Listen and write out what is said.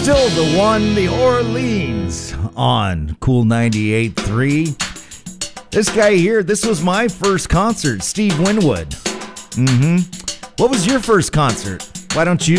Still the one, the Orleans on Cool 98.3. This guy here, this was my first concert, Steve Winwood. What was your first concert? Why don't you